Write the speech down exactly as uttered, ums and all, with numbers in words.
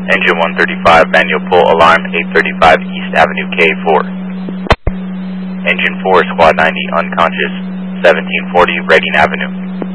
Engine one thirty-five, manual pull alarm, eight thirty-five East Avenue K four. Engine four, Squad ninety, unconscious, seventeen forty Reading Avenue.